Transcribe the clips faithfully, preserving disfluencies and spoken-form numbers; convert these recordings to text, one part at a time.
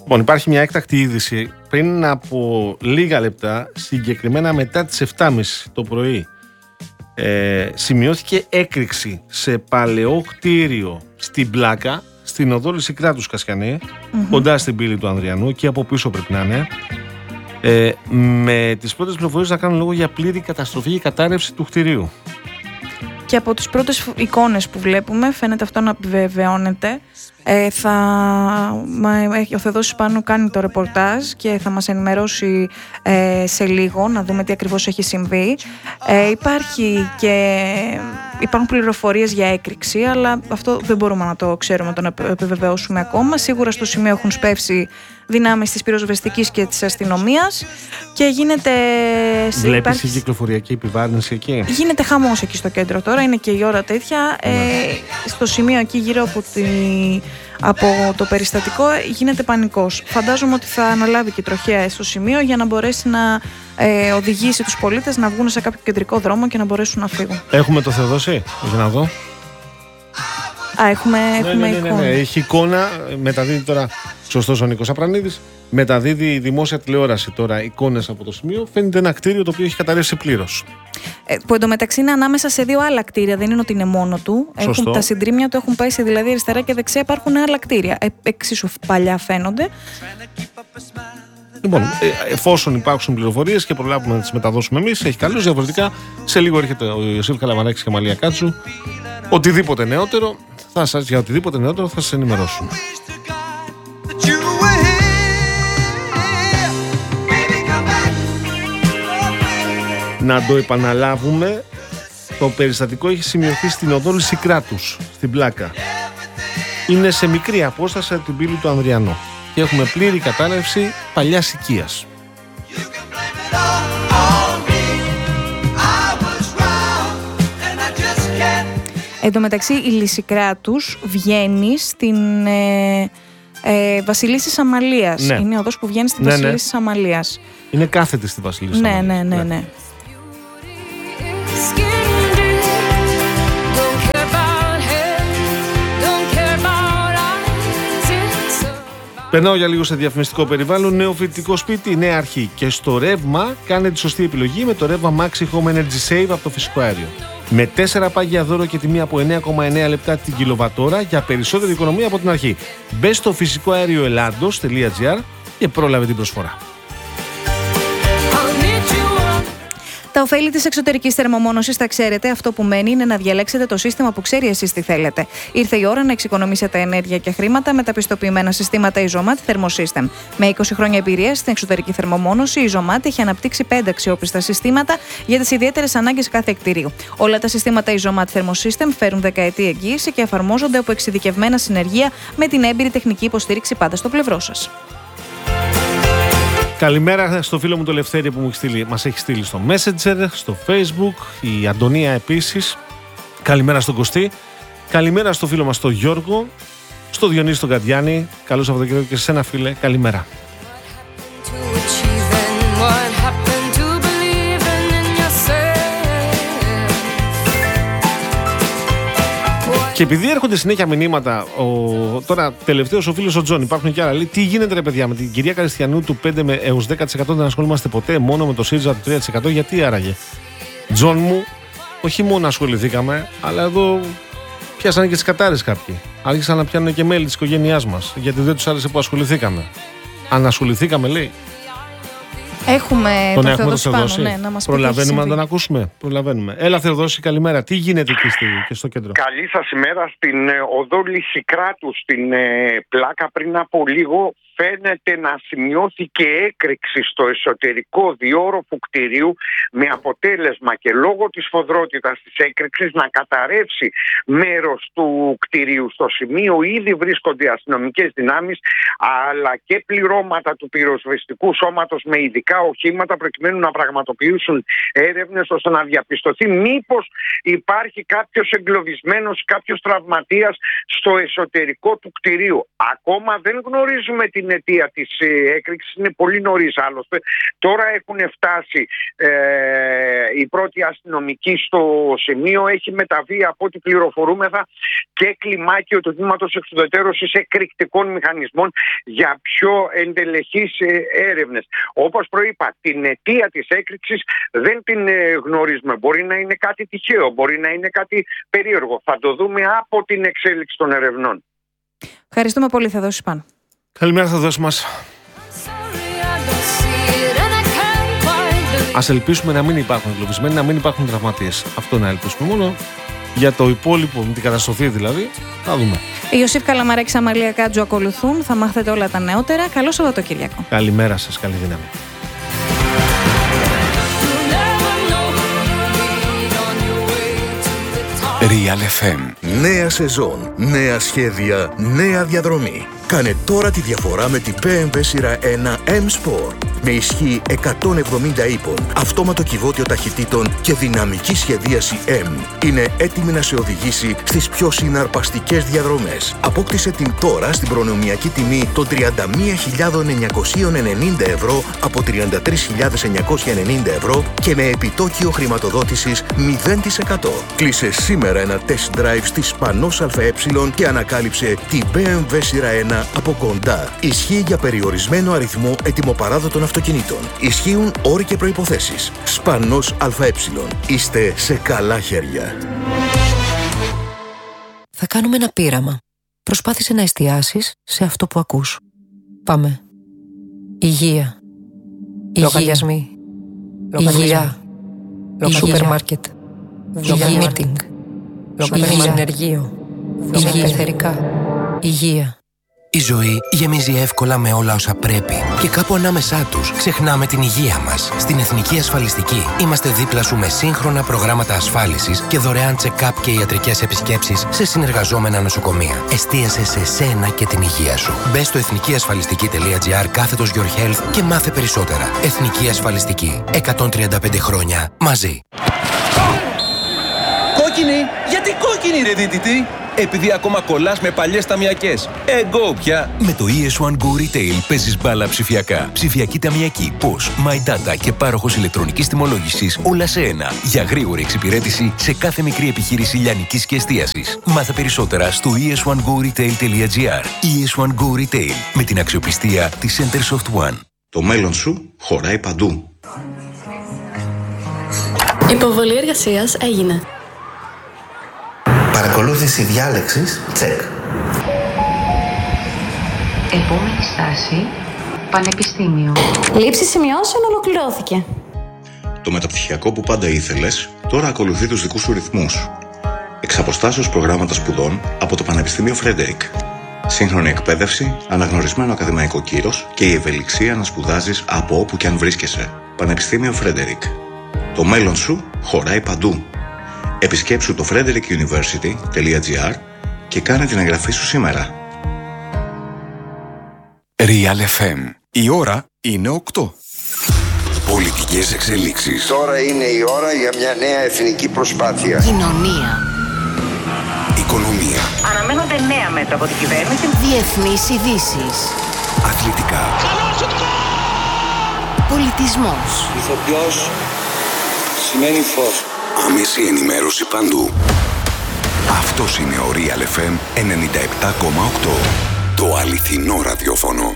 Λοιπόν, υπάρχει μια έκτακτη είδηση. Πριν από λίγα λεπτά, συγκεκριμένα μετά τις επτά και μισή το πρωί, ε, σημειώθηκε έκρηξη σε παλαιό κτίριο στην Πλάκα, στην οδό Λυσικράτους Κασιανή, mm-hmm. κοντά στην πύλη του Ανδριανού, και από πίσω πρέπει να είναι. Ε, με τις πρώτες πληροφορίες να κάνουν λόγο για πλήρη καταστροφή και κατάρρευση του κτιρίου. Και από τις πρώτες εικόνες που βλέπουμε φαίνεται αυτό να επιβεβαιώνεται. Ε, θα ο Θεοδόσης Πάνου κάνει το ρεπορτάζ και θα μας ενημερώσει ε, σε λίγο να δούμε τι ακριβώς έχει συμβεί. Ε, υπάρχει και υπάρχουν πληροφορίες για έκρηξη, αλλά αυτό δεν μπορούμε να το ξέρουμε, να το επιβεβαιώσουμε ακόμα. Σίγουρα στο σημείο έχουν σπεύσει δυνάμεις της πυροσβεστικής και της αστυνομίας και γίνεται... Βλέπεις υπάρχει... η κυκλοφοριακή επιβάρυνση εκεί? Γίνεται χαμός εκεί στο κέντρο τώρα, είναι και η ώρα τέτοια. Ε, στο σημείο εκεί γύρω από, τη... από το περιστατικό γίνεται πανικός. Φαντάζομαι ότι θα αναλάβει και η τροχέα στο σημείο για να μπορέσει να ε, οδηγήσει τους πολίτες να βγουν σε κάποιο κεντρικό δρόμο και να μπορέσουν να φύγουν. Έχουμε το Θεοδόση, για να δω. Α, έχουμε, ναι, έχουμε ναι, ναι, ναι, εικόνα. ναι. Έχει εικόνα, μεταδίδει τώρα, σωστός ο Νίκος Απρανίδης, μεταδίδει η δημόσια τηλεόραση τώρα εικόνες από το σημείο. Φαίνεται ένα κτίριο το οποίο έχει καταρρεύσει πλήρως. Ε, που εντωμεταξύ είναι ανάμεσα σε δύο άλλα κτίρια, δεν είναι ότι είναι μόνο του. Έχουν, τα συντρίμμια του έχουν πέσει, δηλαδή αριστερά και δεξιά υπάρχουν άλλα κτίρια. Ε, εξίσου παλιά φαίνονται. Λοιπόν, εφόσον υπάρξουν πληροφορίες και προλάβουμε να τις μεταδώσουμε εμείς, έχει καλώς. Διαφορετικά, σε λίγο έρχεται ο Ιωσήφ Καλαμαράκης και η Μαλία Κάτσου. Οτιδήποτε νεότερο, θα σας, για οτιδήποτε νεότερο θα σας ενημερώσουμε. Να το επαναλάβουμε, το περιστατικό έχει σημειωθεί στην οδό Λυσικράτους, στην Πλάκα. Είναι σε μικρή απόσταση από την πύλη του Ανδριανού και έχουμε πλήρη κατάρρευση παλιάς οικίας. Εν τω μεταξύ η Λυσικράτους βγαίνει στην ε, ε, Βασιλίσσης Αμαλίας. Ναι. Είναι η οδός που βγαίνει στη ναι, Βασιλίσσης ναι. Αμαλίας. Είναι κάθετη στη Βασιλίσσης ναι, Αμαλίας. Ναι, ναι, ναι, ναι. Περνάω για λίγο σε διαφημιστικό περιβάλλον. Νέο φοιτητικό σπίτι, νέα αρχή. Και στο ρεύμα κάνετε τη σωστή επιλογή με το ρεύμα Maxi Home Energy Save από το φυσικό αέριο. Με τέσσερα πάγια δώρο και τιμή από εννέα κόμμα εννέα λεπτά την κιλοβατόρα για περισσότερη οικονομία από την αρχή. Μπες στο φυσικό αέριο ελλάδος τελεία τζι άρ και πρόλαβε την προσφορά. Τα ωφέλη της εξωτερικής θερμομόνωσης τα ξέρετε. Αυτό που μένει είναι να διαλέξετε το σύστημα που ξέρει εσείς τι θέλετε. Ήρθε η ώρα να εξοικονομήσετε ενέργεια και χρήματα με τα πιστοποιημένα συστήματα Isomat Thermosystem. Με είκοσι χρόνια εμπειρία στην εξωτερική θερμομόνωση, η Isomat έχει αναπτύξει πέντε αξιόπιστα συστήματα για τις ιδιαίτερες ανάγκες κάθε κτηρίου. Όλα τα συστήματα Isomat Thermosystem φέρουν δεκαετή εγγύηση και εφαρμόζονται από εξειδικευμένα συνεργεία με την έμπειρη τεχνική υποστήριξη πάντα στο πλευρό σας. Καλημέρα στο φίλο μου το Λευθέρη που μου έχει στείλει, μας έχει στείλει στο Messenger, στο Facebook, η Αντωνία επίσης. Καλημέρα στον Κωστή. Καλημέρα στο φίλο μας τον Γιώργο, στο Διονύση τον Κατιάνη. Καλό Σαββατοκύριακο και σε σένα φίλε. Καλημέρα. Και επειδή έρχονται συνέχεια μηνύματα, ο, τώρα τελευταίος ο φίλος ο Τζον, υπάρχουν και άλλα. Λέει, τι γίνεται ρε παιδιά με την κυρία Καριστιανού του πέντε έως δέκα τοις εκατό δεν ασχολούμαστε ποτέ, μόνο με το ΣΥΡΙΖΑ του τρία τοις εκατό, γιατί άραγε? Τζον μου, όχι μόνο ασχοληθήκαμε, αλλά εδώ πιάσανε και τις κατάρρες κάποιοι. Άρχισαν να πιάνουν και μέλη της οικογένειάς μας, γιατί δεν τους άρεσε που ασχοληθήκαμε. Αν ασχοληθήκαμε, λέει. Έχουμε τον, τον έχουμε Θεοδόση πάνω, ναι, να μας πει. Προλαβαίνουμε να τον ακούσουμε. Προλαβαίνουμε. Έλα Θεοδόση, καλημέρα. Τι γίνεται εκεί στη, και στο κέντρο? Καλή σας ημέρα. Στην ε, οδό Λυσικράτου, στην ε, Πλάκα, πριν από λίγο φαίνεται να σημειώθηκε έκρηξη στο εσωτερικό διόροφου κτηρίου, με αποτέλεσμα και λόγω της φοδρότητας της έκρηξης να καταρρεύσει μέρος του κτηρίου. Στο σημείο ήδη βρίσκονται οι αστυνομικές δυνάμεις αλλά και πληρώματα του πυροσβεστικού σώματος με ειδικά οχήματα προκειμένου να πραγματοποιήσουν έρευνες ώστε να διαπιστωθεί μήπως υπάρχει κάποιος εγκλωβισμένος, κάποιος τραυματίας στο εσωτερικό του κτηρίου. Ακόμα δεν γνωρίζουμε την την αιτία της έκρηξης. Είναι πολύ νωρίς άλλωστε. Τώρα έχουν φτάσει ε, οι πρώτοι αστυνομικοί στο σημείο. Έχει μεταβεί από ό,τι πληροφορούμεθα και κλιμάκιο του τμήματος εξουδετερώσης εκρηκτικών μηχανισμών για πιο εντελεχείς έρευνες. Όπως προείπα, την αιτία της έκρηξης δεν την γνωρίζουμε. Μπορεί να είναι κάτι τυχαίο, μπορεί να είναι κάτι περίεργο. Θα το δούμε από την εξέλιξη των ερευνών. Ευχαριστούμε πολύ. Θα δώσεις πάνω. Καλημέρα, θα δώσει μας. Ας ελπίσουμε να μην υπάρχουν εγκλωβισμένοι, να μην υπάρχουν τραυματίες. Αυτό να ελπίσουμε μόνο. Για το υπόλοιπο, με την καταστροφή δηλαδή, θα δούμε. Ιωσήφ Καλαμαράκης, Αμαλία Κάτζου ακολουθούν. Θα μάθετε όλα τα νεότερα. Καλό Σαββατοκύριακο. Καλημέρα σας, καλή δύναμη. Real εφ εμ. Νέα σεζόν, νέα σχέδια, νέα διαδρομή. Κάνε τώρα τη διαφορά με την μπι εμ ντάμπλιου σειρά ένα M-Sport. Με ισχύ εκατόν εβδομήντα ύπων, αυτόματο κυβότιο ταχυτήτων και δυναμική σχεδίαση M. Είναι έτοιμη να σε οδηγήσει στις πιο συναρπαστικές διαδρομές. Απόκτησε την τώρα στην προνομιακή τιμή των τριάντα μία χιλιάδες εννιακόσια ενενήντα ευρώ από τριάντα τρεις χιλιάδες εννιακόσια ενενήντα ευρώ και με επιτόκιο χρηματοδότησης μηδέν τοις εκατό. Κλείσε σήμερα ένα test drive στη Σπανός ΑΕ και ανακάλυψε την μπι εμ ντάμπλιου σειρά ένα από κοντά. Ισχύει για περιορισμένο αριθμό ετοιμοπαράδοτων αυτοκινήτων. Ισχύουν όροι και προϋποθέσεις. Σπανός ΑΕ. Είστε σε καλά χέρια. Θα κάνουμε ένα πείραμα. Προσπάθησε να εστιάσεις σε αυτό που ακούς. Πάμε. Υγεία. Λογαριασμοί. Υγεία. Σούπερ μάρκετ. Υγεία μίτινγκ. Συνεργείο. Υγεία εθερικά. Υγεία. Η ζωή γεμίζει εύκολα με όλα όσα πρέπει και κάπου ανάμεσά τους ξεχνάμε την υγεία μας. Στην Εθνική Ασφαλιστική είμαστε δίπλα σου με σύγχρονα προγράμματα ασφάλισης και δωρεάν check-up και ιατρικές επισκέψεις σε συνεργαζόμενα νοσοκομεία. Εστίασε σε σένα και την υγεία σου. Μπες στο εθνικιασφαλιστική.gr κάθετος Your Health και μάθε περισσότερα. Εθνική Ασφαλιστική. εκατόν τριάντα πέντε χρόνια μαζί. Κόκκινη! Γιατί κόκκινη ρε δίτητη! Επειδή ακόμα κολλάς με παλιές ταμιακές. Εγώ πια! Με το ι ες one Go Retail παίζεις μπάλα ψηφιακά. Ψηφιακή ταμιακή, Posh, My Data και πάροχος ηλεκτρονικής τιμολόγησης όλα σε ένα. Για γρήγορη εξυπηρέτηση σε κάθε μικρή επιχείρηση λιανικής και εστίασης. Μάθε περισσότερα στο ι ες one go retail τελεία gr. ι ες one Go Retail με την αξιοπιστία της Centersoft One. Το μέλλον σου χωράει παντού. Υποβολή εργασίας έγινε. Παρακολούθηση διάλεξης, τσεκ. Επόμενη στάση, πανεπιστήμιο. Λήψη σημειώσεων ολοκληρώθηκε. Το μεταπτυχιακό που πάντα ήθελες, τώρα ακολουθεί τους δικούς σου ρυθμούς. Εξ αποστάσεως προγράμματα σπουδών από το Πανεπιστήμιο Φρέντερικ. Σύγχρονη εκπαίδευση, αναγνωρισμένο ακαδημαϊκό κύρος και η ευελιξία να σπουδάζεις από όπου και αν βρίσκεσαι. Πανεπιστήμιο Φρέντερικ. Το μέλλον σου χωράει παντού. Επισκέψου το frederick university τελεία gr και κάνε την εγγραφή σου σήμερα. Real εφ εμ. Η ώρα είναι οκτώ. Πολιτικές εξελίξεις. Τώρα είναι η ώρα για μια νέα εθνική προσπάθεια. Κοινωνία. Οικονομία. Αναμένονται νέα μέτρα από την κυβέρνηση. Διεθνείς ειδήσεις. Αθλητικά. Πολιτισμός. Ηθοποιός σημαίνει φως. Άμεση ενημέρωση παντού. Αυτός είναι ο Real εφ εμ ενενήντα επτά κόμμα οκτώ. Το αληθινό ραδιόφωνο.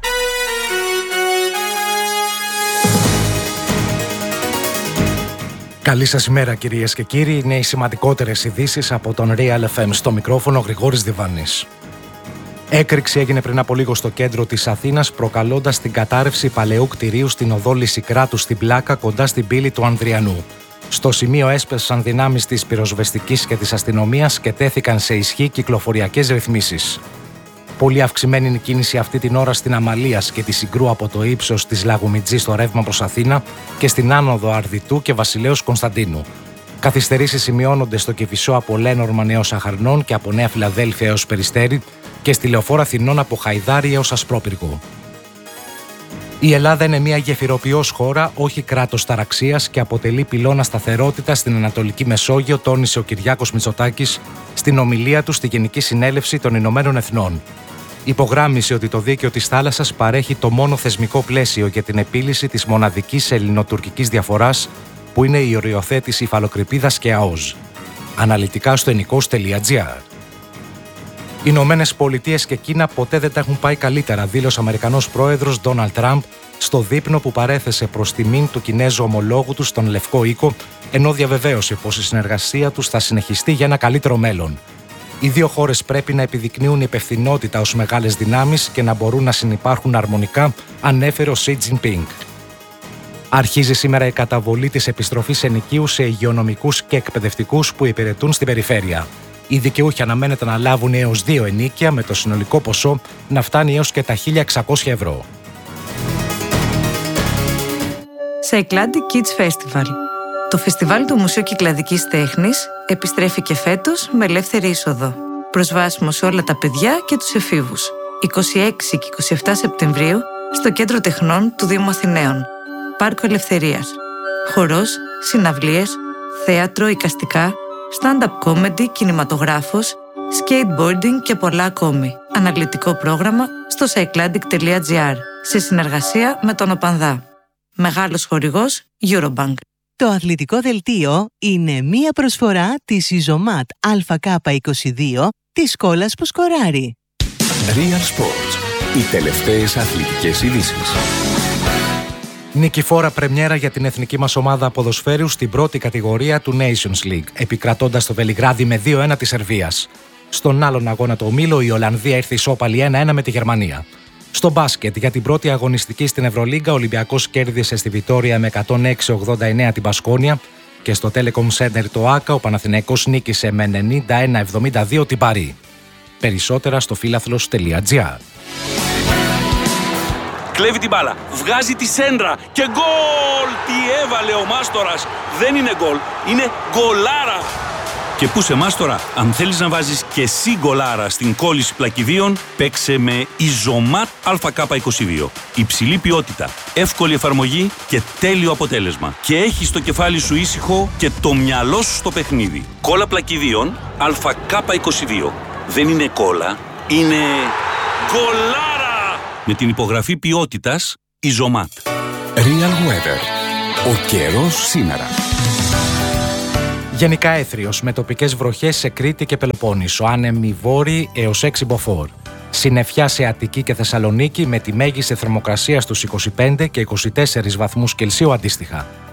Καλή σας ημέρα κυρίες και κύριοι. Είναι οι σημαντικότερες ειδήσεις από τον Real εφ εμ. Στο μικρόφωνο Γρηγόρης Διβανής. Έκρηξη έγινε πριν από λίγο στο κέντρο της Αθήνας, προκαλώντας την κατάρρευση παλαιού κτηρίου στην οδό Λυσικράτου στην Πλάκα, κοντά στην πύλη του Ανδριανού. Στο σημείο έσπεσαν δυνάμεις της πυροσβεστικής και της αστυνομίας και τέθηκαν σε ισχύ κυκλοφοριακές ρυθμίσεις. Πολύ αυξημένη είναι η κίνηση αυτή την ώρα στην Αμαλίας και τη Συγκρού από το ύψος της Λαγουμιτζή στο ρεύμα προς Αθήνα και στην άνοδο Αρδιτού και Βασιλέως Κωνσταντίνου. Καθυστερήσεις σημειώνονται στο Κηφισό από Λένορμαν έως Αχαρνών και από Νέα Φιλαδέλφια έως Περιστέρι και στη Λεωφόρο Αθηνών από Χαϊδάρι έως Ασπρόπυργο. Η Ελλάδα είναι μια γεφυροποιός χώρα, όχι κράτος ταραξίας και αποτελεί πυλώνα σταθερότητα στην Ανατολική Μεσόγειο, τόνισε ο Κυριάκος Μητσοτάκης στην ομιλία του στη Γενική Συνέλευση των Ηνωμένων Εθνών. υπογράμμισε ότι το δίκαιο της θάλασσας παρέχει το μόνο θεσμικό πλαίσιο για την επίλυση της μοναδικής ελληνοτουρκικής διαφοράς, που είναι η οριοθέτηση υφαλοκρηπίδας και ΑΟΖ. Αναλυτικά στο ενικός τελεία τζι άρ. Οι Ηνωμένες Πολιτείες και Κίνα ποτέ δεν τα έχουν πάει καλύτερα, δήλωσε ο Αμερικανός πρόεδρος Ντόναλντ Τραμπ στο δείπνο που παρέθεσε προς τιμήν του Κινέζου ομολόγου του στον Λευκό Οίκο, ενώ διαβεβαίωσε πως η συνεργασία τους θα συνεχιστεί για ένα καλύτερο μέλλον. Οι δύο χώρες πρέπει να επιδεικνύουν υπευθυνότητα ως μεγάλες δυνάμεις και να μπορούν να συνυπάρχουν αρμονικά, ανέφερε ο Σι Τζινπίνγκ. Αρχίζει σήμερα η καταβολή της επιστροφής ενοικίου σε υγειονομικούς και εκπαιδευτικούς που υπηρετούν στην περιφέρεια. Οι δικαιούχοι αναμένεται να λάβουν έως δύο ενοίκια, με το συνολικό ποσό να φτάνει έως και τα χίλια εξακόσια ευρώ. Cycladic Kids Festival. Το φεστιβάλ του Μουσείου Κυκλαδικής Τέχνης επιστρέφει και φέτος με ελεύθερη είσοδο. Προσβάσιμο σε όλα τα παιδιά και τους εφήβους. είκοσι έξι και είκοσι επτά Σεπτεμβρίου στο Κέντρο Τεχνών του Δήμου Αθηναίων. Πάρκο Ελευθερίας. Χορός, συναυλίες, θέατρο, εικαστικά, stand-up comedy, κινηματογράφος, skateboarding και πολλά ακόμη. Αναλυτικό πρόγραμμα στο cycladic τελεία τζι άρ σε συνεργασία με τον ΟΠΑΝΔΑ. Μεγάλος χορηγός Eurobank. Το αθλητικό δελτίο είναι μία προσφορά της Ιζωμάτ Α Κ είκοσι δύο της κόλλας που σκοράρει. Real Sports. Οι τελευταίες αθλητικές ειδήσεις. Νικηφόρα πρεμιέρα για την εθνική μας ομάδα ποδοσφαίρου στην πρώτη κατηγορία του Nations League, επικρατώντας το Βελιγράδι με δύο ένα της Σερβίας. Στον άλλον αγώνα του ομίλου, η Ολλανδία ήρθε ισόπαλη ένα ένα με τη Γερμανία. Στο μπάσκετ, για την πρώτη αγωνιστική στην Ευρωλίγκα, ο Ολυμπιακός κέρδισε στη Βιτόρια με εκατόν έξι ογδόντα εννέα την Μπασκόνια και στο Telecom Center το ΆΚΑ ο Παναθηναϊκός νίκησε με ενενήντα ένα εβδομήντα δύο την Παρί. Περισσότερα στο φίλαθλος τελεία τζι άρ. Κλέβει την μπάλα, βγάζει τη σέντρα και γκολ! Τι έβαλε ο Μάστορας! Δεν είναι γκολ, είναι γκολάρα! Και πού σε Μάστορα, αν θέλεις να βάζεις και εσύ γκολάρα στην κόλληση πλακιδίων, παίξε με Ιζωμάτ Α Κ είκοσι δύο. Υψηλή ποιότητα, εύκολη εφαρμογή και τέλειο αποτέλεσμα. Και έχεις το κεφάλι σου ήσυχο και το μυαλό σου στο παιχνίδι. Κόλλα πλακιδίων Α Κ είκοσι δύο. Δεν είναι κόλλα, είναι γκολάρα! Με την υπογραφή ποιότητας Ιζωμάτ. Real Weather. Ο καιρός σήμερα. Γενικά έθριος, με τοπικές βροχές σε Κρήτη και Πελοπόννησο, άνεμοι βόρειοι έως έξι μποφόρ. Συννεφιά σε Αττική και Θεσσαλονίκη με τη μέγιστη θερμοκρασία στους είκοσι πέντε και είκοσι τέσσερις βαθμούς Κελσίου αντίστοιχα.